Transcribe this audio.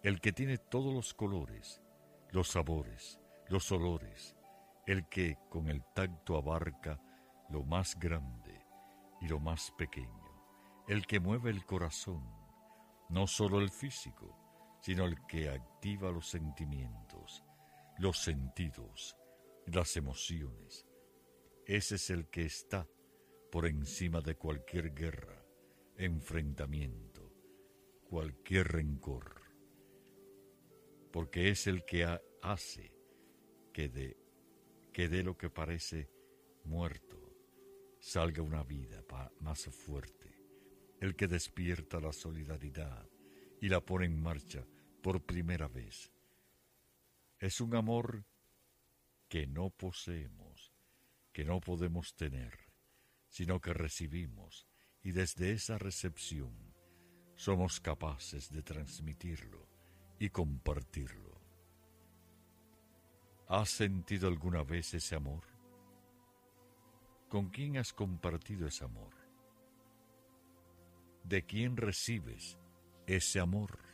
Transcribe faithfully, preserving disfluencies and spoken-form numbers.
el que tiene todos los colores, los sabores, los olores, el que con el tacto abarca lo más grande y lo más pequeño, el que mueve el corazón, no solo el físico, sino el que activa los sentimientos, los sentidos, las emociones. Ese es el que está por encima de cualquier guerra, enfrentamiento, cualquier rencor, porque es el que ha, hace que de, que de lo que parece muerto salga una vida pa, más fuerte, el que despierta la solidaridad y la pone en marcha por primera vez. Es un amor que no poseemos, que no podemos tener, sino que recibimos, y desde esa recepción somos capaces de transmitirlo y compartirlo. ¿Has sentido alguna vez ese amor? ¿Con quién has compartido ese amor? ¿De quién recibes ese amor?